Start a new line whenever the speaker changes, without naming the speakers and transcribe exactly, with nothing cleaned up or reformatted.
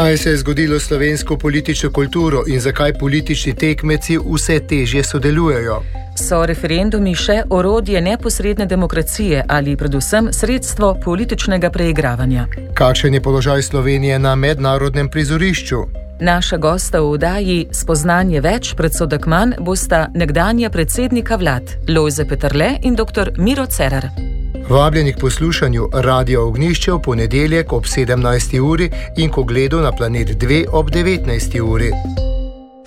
Kaj se je zgodilo s slovensko politično kulturo in zakaj politični tekmeci vse težje sodelujejo?
So referendumi še orodje neposredne demokracije ali predvsem sredstvo političnega preigravanja?
Kakšen je položaj Slovenije na mednarodnem prizorišču?
Naša gosta v oddaji Spoznanje več, predsodek manj bosta nekdanja predsednika vlad Lojze Peterle in dr. Miro Cerar.
Vabljeni k poslušanju Radio Ognjišče v ponedeljek ob sedemnajsti uri in k ogledu na Planet dva ob devetnajsti uri.